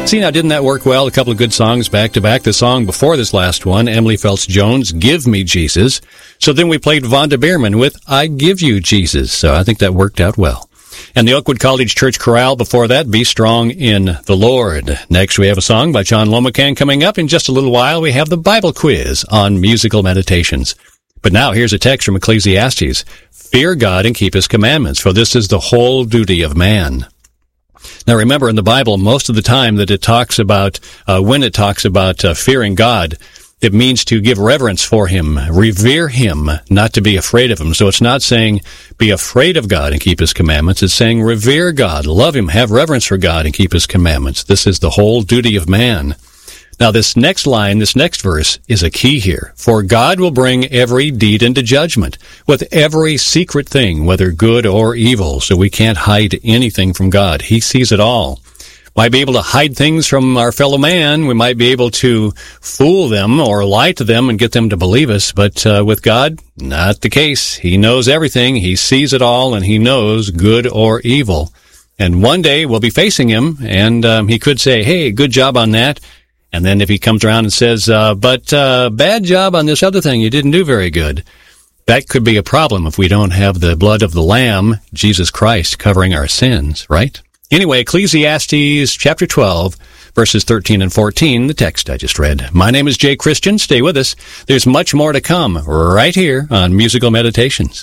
See, now, didn't that work well? A couple of good songs back to back. The song before this last one, Emily Phelps-Jones, Give Me Jesus. So then we played Vonda Bierman with I Give You Jesus. So I think that worked out well. And the Oakwood College Church Chorale before that, Be Strong in the Lord. Next, we have a song by John Lomacan coming up. In just a little while, we have the Bible quiz on musical meditations. But now, here's a text from Ecclesiastes. Fear God and keep His commandments, for this is the whole duty of man. Now, remember, in the Bible, most of the time that it talks about, when it talks about fearing God, it means to give reverence for Him, revere Him, not to be afraid of Him. So it's not saying be afraid of God and keep His commandments. It's saying revere God, love Him, have reverence for God and keep His commandments. This is the whole duty of man. Now, this next line, this next verse, is a key here. For God will bring every deed into judgment, with every secret thing, whether good or evil. So we can't hide anything from God. He sees it all. Might be able to hide things from our fellow man. We might be able to fool them or lie to them and get them to believe us. But with God, not the case. He knows everything. He sees it all, and He knows good or evil. And one day we'll be facing Him, and He could say, hey, good job on that. And then if He comes around and says, but bad job on this other thing, you didn't do very good, that could be a problem if we don't have the blood of the Lamb, Jesus Christ, covering our sins, right? Anyway, Ecclesiastes chapter 12, verses 13 and 14, the text I just read. My name is Jay Christian. Stay with us. There's much more to come right here on Musical Meditations.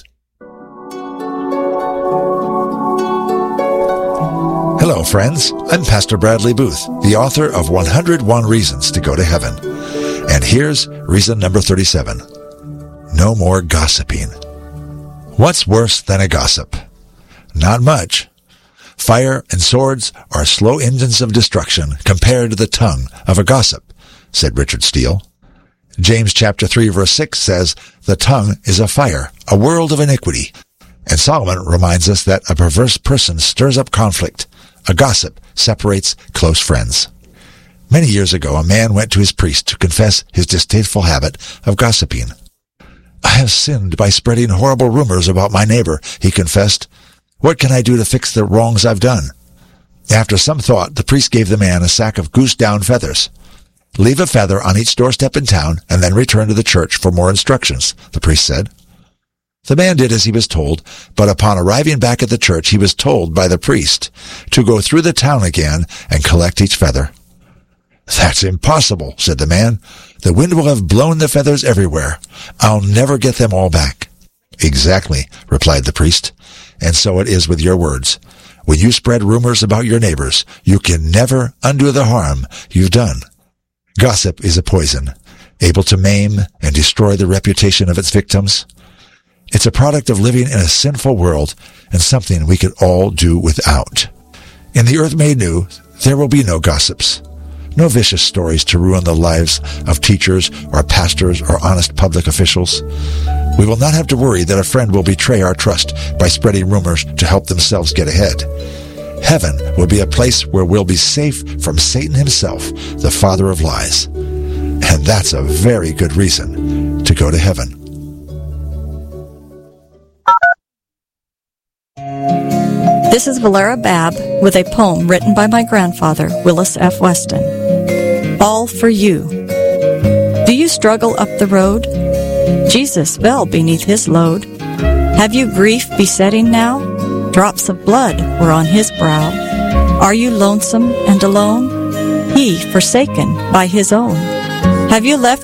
Hello, friends. I'm Pastor Bradley Booth, the author of 101 Reasons to Go to Heaven. And here's reason number 37. No more gossiping. What's worse than a gossip? Not much. Fire and swords are slow engines of destruction compared to the tongue of a gossip, said Richard Steele. James chapter 3 verse 6 says, the tongue is a fire, a world of iniquity. And Solomon reminds us that a perverse person stirs up conflict. A gossip separates close friends. Many years ago, a man went to his priest to confess his distasteful habit of gossiping. I have sinned by spreading horrible rumors about my neighbor, he confessed. What can I do to fix the wrongs I've done? After some thought, the priest gave the man a sack of goose down feathers. Leave a feather on each doorstep in town and then return to the church for more instructions, the priest said. The man did as he was told, but upon arriving back at the church, he was told by the priest to go through the town again and collect each feather. That's impossible, said the man. The wind will have blown the feathers everywhere. I'll never get them all back. Exactly, replied the priest. And so it is with your words. When you spread rumors about your neighbors, you can never undo the harm you've done. Gossip is a poison, able to maim and destroy the reputation of its victims. It's a product of living in a sinful world and something we could all do without. In the earth made new, there will be no gossips, no vicious stories to ruin the lives of teachers or pastors or honest public officials. We will not have to worry that a friend will betray our trust by spreading rumors to help themselves get ahead. Heaven will be a place where we'll be safe from Satan himself, the father of lies. And that's a very good reason to go to heaven. This is Valera Babb with a poem written by my grandfather, Willis F. Weston. All for you. Do you struggle up the road? Jesus fell beneath his load. Have you grief besetting now? Drops of blood were on his brow. Are you lonesome and alone? He forsaken by his own. Have you left